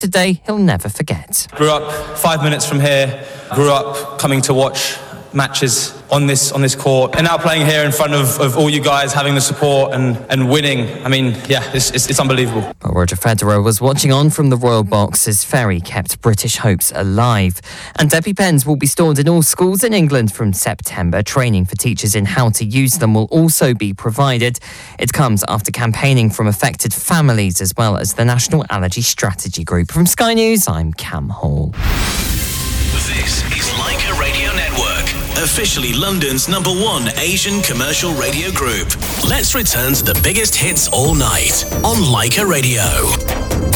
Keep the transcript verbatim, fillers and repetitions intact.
A day he'll never forget. Grew up five minutes from here, grew up coming to watch matches on this on this court, and now playing here in front of, of all you guys, having the support and, and winning. I mean, yeah, it's, it's, it's unbelievable. Well, Roger Federer was watching on from the Royal Box as Ferry kept British hopes alive. And EpiPens will be stored in all schools in England from September. Training for teachers in how to use them will also be provided. It comes after campaigning from affected families as well as the National Allergy Strategy Group. From Sky News, I'm Cam Hall. This is Leica Radio Network, officially London's number one Asian commercial radio group. Let's return to the biggest hits all night on Leica Radio.